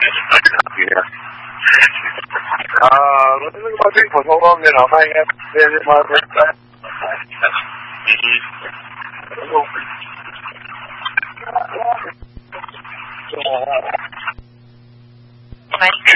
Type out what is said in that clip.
我这个嘛最普通方面了，那应该这嘛是喂。